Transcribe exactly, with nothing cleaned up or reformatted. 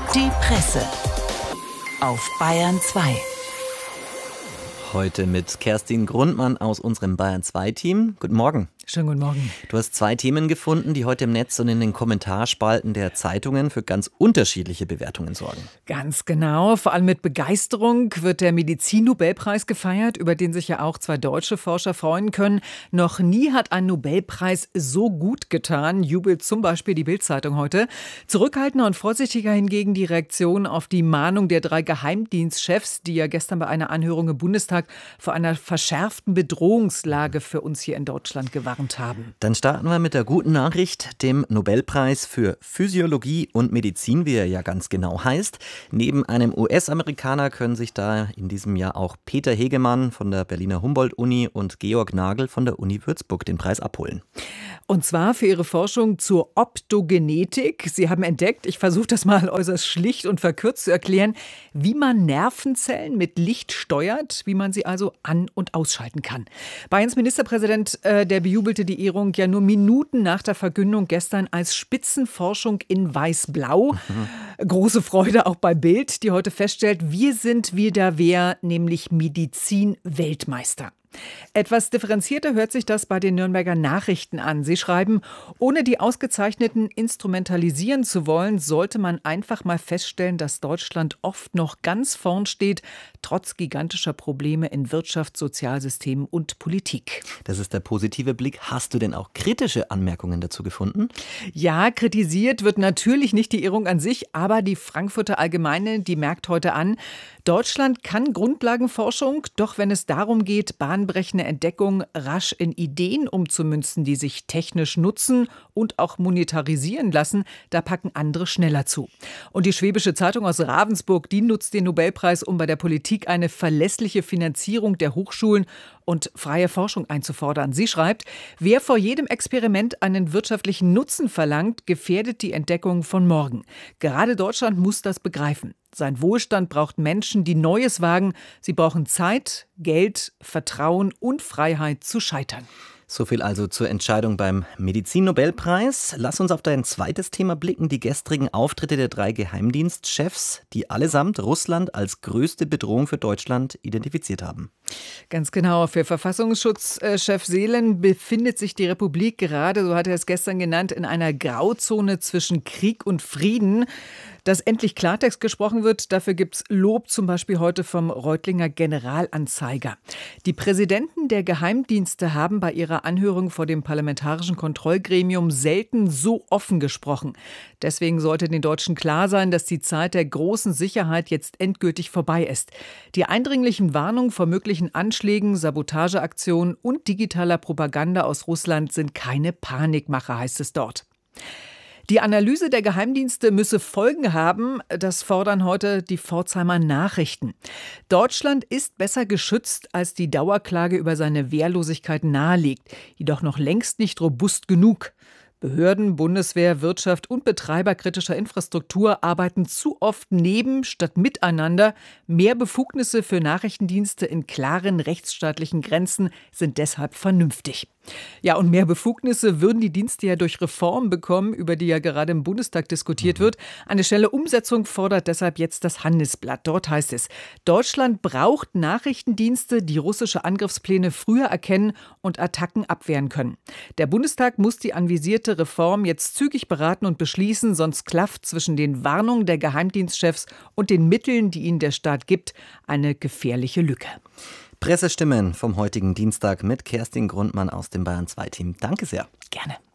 Die Presse auf Bayern zwei. Heute mit Kerstin Grundmann aus unserem Bayern zwei Team. Guten Morgen. Schönen guten Morgen. Du hast zwei Themen gefunden, die heute im Netz und in den Kommentarspalten der Zeitungen für ganz unterschiedliche Bewertungen sorgen. Ganz genau. Vor allem mit Begeisterung wird der Medizin-Nobelpreis gefeiert, über den sich ja auch zwei deutsche Forscher freuen können. Noch nie hat ein Nobelpreis so gut getan, jubelt zum Beispiel die Bild-Zeitung heute. Zurückhaltender und vorsichtiger hingegen die Reaktion auf die Mahnung der drei Geheimdienstchefs, die ja gestern bei einer Anhörung im Bundestag vor einer verschärften Bedrohungslage für uns hier in Deutschland gewarnt haben. Dann starten wir mit der guten Nachricht, dem Nobelpreis für Physiologie und Medizin, wie er ja ganz genau heißt. Neben einem U S-Amerikaner können sich da in diesem Jahr auch Peter Hegemann von der Berliner Humboldt-Uni und Georg Nagel von der Uni Würzburg den Preis abholen. Und zwar für ihre Forschung zur Optogenetik. Sie haben entdeckt, ich versuche das mal äußerst schlicht und verkürzt zu erklären, wie man Nervenzellen mit Licht steuert, wie man sie also an- und ausschalten kann. Bayerns Ministerpräsident, äh, der bejubelte die Ehrung ja nur Minuten nach der Verkündung gestern als Spitzenforschung in Weiß-Blau. Mhm. Große Freude auch bei Bild, die heute feststellt, wir sind wieder wer, nämlich Medizin-Weltmeister. Etwas differenzierter hört sich das bei den Nürnberger Nachrichten an. Sie schreiben, ohne die Ausgezeichneten instrumentalisieren zu wollen, sollte man einfach mal feststellen, dass Deutschland oft noch ganz vorn steht, trotz gigantischer Probleme in Wirtschaft, Sozialsystemen und Politik. Das ist der positive Blick. Hast du denn auch kritische Anmerkungen dazu gefunden? Ja, kritisiert wird natürlich nicht die Ehrung an sich, aber die Frankfurter Allgemeine, die merkt heute an, Deutschland kann Grundlagenforschung, doch wenn es darum geht, bahnbrechende Entdeckungen rasch in Ideen umzumünzen, die sich technisch nutzen und auch monetarisieren lassen, da packen andere schneller zu. Und die Schwäbische Zeitung aus Ravensburg, die nutzt den Nobelpreis, um bei der Politik eine verlässliche Finanzierung der Hochschulen und freie Forschung einzufordern. Sie schreibt, wer vor jedem Experiment einen wirtschaftlichen Nutzen verlangt, gefährdet die Entdeckung von morgen. Gerade Deutschland muss das begreifen. Sein Wohlstand braucht Menschen, die Neues wagen. Sie brauchen Zeit, Geld, Vertrauen und Freiheit zu scheitern. So viel also zur Entscheidung beim Medizin-Nobelpreis. Lass uns auf dein zweites Thema blicken, die gestrigen Auftritte der drei Geheimdienstchefs, die allesamt Russland als größte Bedrohung für Deutschland identifiziert haben. Ganz genau. Für Verfassungsschutzchef Seelen befindet sich die Republik gerade, so hat er es gestern genannt, in einer Grauzone zwischen Krieg und Frieden. Dass endlich Klartext gesprochen wird, dafür gibt's Lob zum Beispiel heute vom Reutlinger Generalanzeiger. Die Präsidenten der Geheimdienste haben bei ihrer Anhörung vor dem Parlamentarischen Kontrollgremium selten so offen gesprochen. Deswegen sollte den Deutschen klar sein, dass die Zeit der großen Sicherheit jetzt endgültig vorbei ist. Die eindringlichen Warnungen vor möglichen Anschlägen, Sabotageaktionen und digitaler Propaganda aus Russland sind keine Panikmache, heißt es dort. Die Analyse der Geheimdienste müsse Folgen haben, das fordern heute die Pforzheimer Nachrichten. Deutschland ist besser geschützt, als die Dauerklage über seine Wehrlosigkeit nahelegt, jedoch noch längst nicht robust genug. Behörden, Bundeswehr, Wirtschaft und Betreiber kritischer Infrastruktur arbeiten zu oft neben statt miteinander. Mehr Befugnisse für Nachrichtendienste in klaren rechtsstaatlichen Grenzen sind deshalb vernünftig. Ja, und mehr Befugnisse würden die Dienste ja durch Reform bekommen, über die ja gerade im Bundestag diskutiert wird. Eine schnelle Umsetzung fordert deshalb jetzt das Handelsblatt. Dort heißt es, Deutschland braucht Nachrichtendienste, die russische Angriffspläne früher erkennen und Attacken abwehren können. Der Bundestag muss die anvisierte Reform jetzt zügig beraten und beschließen, sonst klafft zwischen den Warnungen der Geheimdienstchefs und den Mitteln, die ihnen der Staat gibt, eine gefährliche Lücke. Pressestimmen vom heutigen Dienstag mit Kerstin Grundmann aus dem Bayern zwei Team. Danke sehr. Gerne.